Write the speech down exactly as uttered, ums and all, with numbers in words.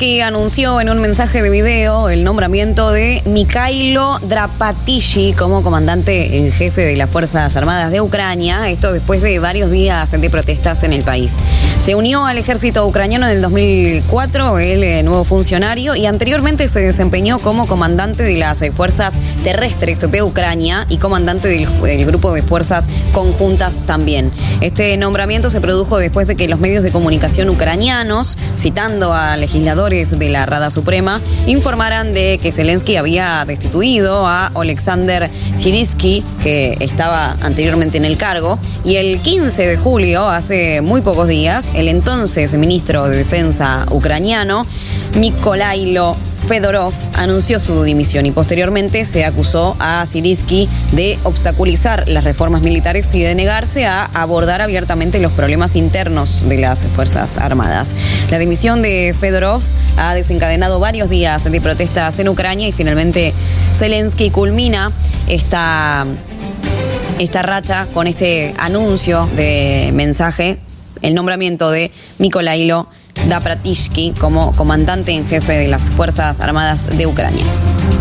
Zelensky anunció en un mensaje de video el nombramiento de Mikhailo Drapatishvili como comandante en jefe de las Fuerzas Armadas de Ucrania, esto después de varios días de protestas en el país. Se unió al ejército ucraniano en el dos mil cuatro, el eh, nuevo funcionario, y anteriormente se desempeñó como comandante de las eh, Fuerzas Terrestres de Ucrania y comandante del, del grupo de fuerzas conjuntas también. Este nombramiento se produjo después de que los medios de comunicación ucranianos, citando a legisladores de la Rada Suprema, informaran de que Zelensky había destituido a Oleksandr Syrskyi, que estaba anteriormente en el cargo, y el quince de julio, hace muy pocos días, el entonces ministro de Defensa ucraniano, Mykolailo Fedorov, anunció su dimisión y posteriormente se acusó a Syrskyi de obstaculizar las reformas militares y de negarse a abordar abiertamente los problemas internos de las Fuerzas Armadas. La dimisión de Fedorov ha desencadenado varios días de protestas en Ucrania y finalmente Zelensky culmina esta, esta racha con este anuncio de mensaje, el nombramiento de Mykolailo Drapatishvili como comandante en jefe de las Fuerzas Armadas de Ucrania.